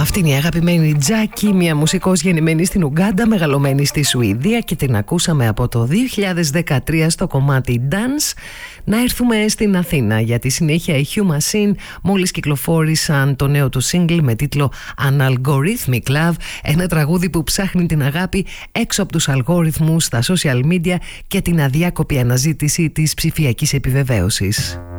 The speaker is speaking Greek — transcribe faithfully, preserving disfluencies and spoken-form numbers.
Αυτή είναι η αγαπημένη Τζάκι, μια μουσικός γεννημένη στην Ουγκάντα, μεγαλωμένη στη Σουηδία, και την ακούσαμε από το δύο χιλιάδες δεκατρία στο κομμάτι Dance. Να έρθουμε στην Αθήνα, για τη συνέχεια οι Hugh Machine μόλις κυκλοφόρησαν το νέο του single με τίτλο An Algorithmic Love, ένα τραγούδι που ψάχνει την αγάπη έξω από τους αλγόριθμους στα social media και την αδιάκοπη αναζήτηση της ψηφιακής επιβεβαίωσης.